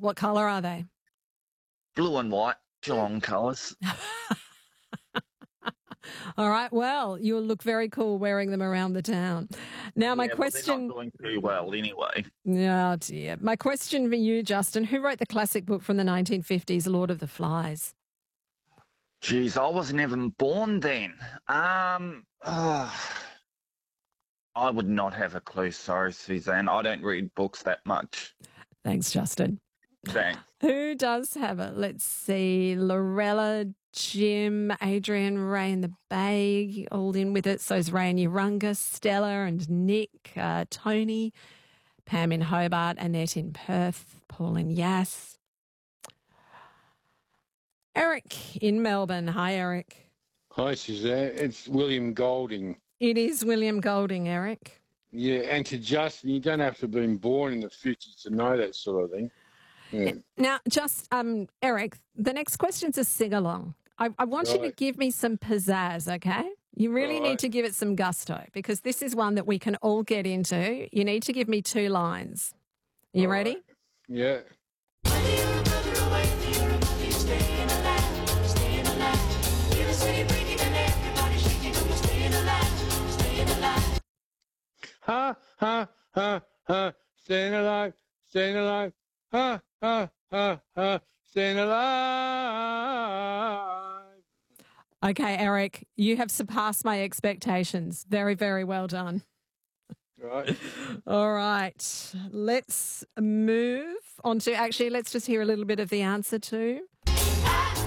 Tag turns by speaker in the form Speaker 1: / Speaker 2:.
Speaker 1: What colour are they?
Speaker 2: Blue and white, Geelong colours.
Speaker 1: All right. Well, you'll look very cool wearing them around the town. Now, my
Speaker 2: Yeah, but they're
Speaker 1: question.
Speaker 2: not doing too well anyway.
Speaker 1: Oh, dear. My question for you, Justin, who wrote the classic book from the 1950s, Lord of the Flies?
Speaker 2: Geez, I wasn't even born then. I would not have a clue. Sorry, Suzanne. I don't read books that much.
Speaker 1: Thanks, Justin.
Speaker 2: Thanks.
Speaker 1: Who does have it? Let's see. Lorella, Jim, Adrian, Ray in the Bay, all in with it. So's Ray in Urunga, Stella and Nick, Tony, Pam in Hobart, Annette in Perth, Paul in Yass. Eric in Melbourne. Hi, Eric.
Speaker 3: Hi, Suzanne. It's William Golding.
Speaker 1: It is William Golding, Eric.
Speaker 3: Yeah, and to Justin, you don't have to have been born in the 50s to know that sort of thing. Yeah.
Speaker 1: Now, Eric, the next question's a sing-along. I want you to give me some pizzazz, okay? You really need to give it some gusto because this is one that we can all get into. You need to give me 2 lines. Are you ready?
Speaker 3: Yeah. Ha, ha, ha, ha, staying alive, staying alive. Ha, ha, ha, ha, staying alive.
Speaker 1: Okay, Eric, you have surpassed my expectations. Very, very well done.
Speaker 3: Right.
Speaker 1: All right. Let's move on to, actually, let's just hear a little bit of the answer too.